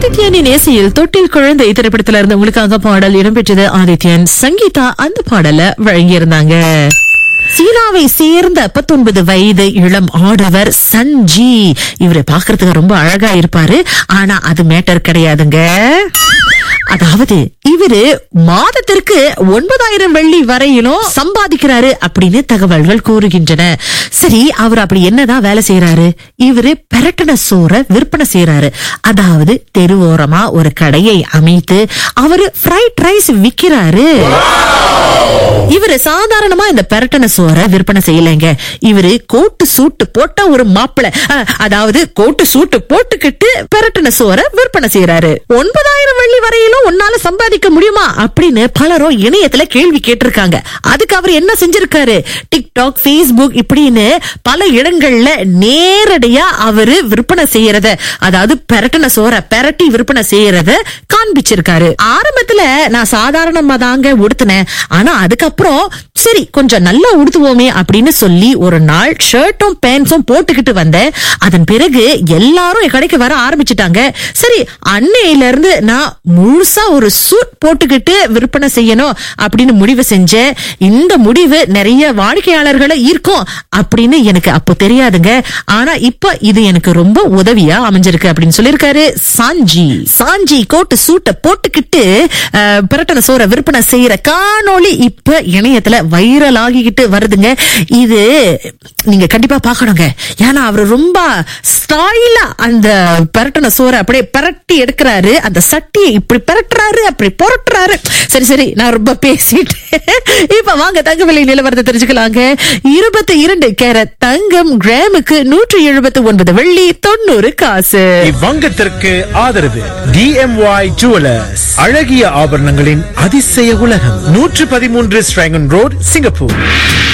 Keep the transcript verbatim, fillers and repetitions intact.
ஆதித்யனின் இசையில் தொட்டில் குழந்தை திரைப்படத்துல இருந்து உங்களுக்காக பாடல் இடம்பெற்றது. ஆதித்யன், சங்கீதா அந்த பாடலை வழங்கியிருந்தாங்க. சீனாவை சேர்ந்த பத்தொன்பது வயது இளம் ஆடவர் சன்ஜி. இவரை பாக்குறதுக்கு ரொம்ப அழகா இருப்பாரு. ஆனா அது மேட்டர் கிடையாதுங்க. அதாவது இவரு மாதத்திற்கு ஒன்பதாயிரம் வெள்ளி வரையிலும் சம்பாதிக்கிறாரு அப்படின்னு தகவல்கள் கூறுகின்றன. சரி, அவர் அப்படி என்னதான் வேலை செய்யறாரு? இவரு பெரட்டன சோற விற்பனை செய்யறாரு. அதாவது தெருவோரமா ஒரு கடையை அமைத்து அவரு ஃப்ரைட் ரைஸ் விக்கிறாரு. இவரு சாதாரணமா இந்த பெரட்டன சோற விற்பனை செய்யலைங்க. இவரு கோட்டு சூட்டு போட்ட ஒரு மாப்பிள, அதாவது கோட்டு சூட்டு போட்டுக்கிட்டு பெரட்டன சோற விற்பனை செய்யறாரு. ஒன்பதாயிரம் வெள்ளி வரையிலும் உன்னால சம்பாதிக்க முடியுமா அப்படின்னு பலரும் இணையத்துல கேள்வி கேட்டிருக்காங்க. அதுக்கு அவர் என்ன செஞ்சிருக்காரு? டிக்டாக், பேஸ்புக் இப்படின்னு பல இடங்கள்ல நேரடியா அவரு விற்பனை செய்யறத, அதாவது பெரட்டன சோற பெரட்டி விற்பனை செய்யறத காண்பிச்சிருக்காரு. ஆரம்பத்துல நான் சாதாரணமா தாங்க உடுத்தினேன். ஆனா அதுக்கப்புறம் சரி கொஞ்சம் நல்லா உடுத்துவோமே அப்படின்னு சொல்லி ஒரு நாள் ஷர்ட்டும் பேண்ட்ஸும் போட்டுக்கிட்டு வந்தேன். அதன் பிறகு எல்லாரும் என் கடைக்கு வர ஆரம்பிச்சுட்டாங்க. சரி, அன்னையில இருந்து நான் முழுசா ஒரு சூட் போட்டுக்கிட்டு விற்பனை செய்யணும் அப்படின்னு முடிவு செஞ்சேன். இந்த முடிவு நிறைய வாடிக்கையாளர்களை ஈர்க்கும் அப்படின்னு எனக்கு அப்போ தெரியாதுங்க. ஆனா இப்ப இது எனக்கு ரொம்ப உதவியா அமைஞ்சிருக்கு அப்படின்னு சொல்லியிருக்காரு சாஞ்சி. சாஞ்சி கோட்டு சூட்டை போட்டுக்கிட்டு பிரட்டன சோற விற்பனை செய்யற காணொளி இப்ப இணையத்துல வைரல் ஆகிக்கிட்டு வருதுங்க. இது நீங்க கண்டிப்பா பாக்கணுங்க. ஏன்னா அவரு ரொம்ப ஸ்டைலா அந்த பிரட்டன சோற அப்படியே பிரட்டி எடுக்கிறாரு. அந்த சட்டியை இப்படி பிரட்டுறாரு, அப்படி புரட்டுறாரு. சரி சரி, நான் ரொம்ப பேசிட்டு இப்ப வாங்க தங்க விலை நிலவரத்தை தெரிஞ்சுக்கலாங்க. இருபத்தி இரண்டு கேரட் தங்கம் கிராமுக்கு நூற்றி எழுபத்தி ஒன்பது வெள்ளி தொண்ணூறு காசு. இவ்வங்கத்திற்கு ஆதரவு டிஎம்ஒய் ஜுவல்லர்ஸ், அழகிய ஆபரணங்களின் அதிசய உலகம், நூற்று பதிமூன்று ஸ்ட்ராங்கன் ரோட், சிங்கப்பூர்.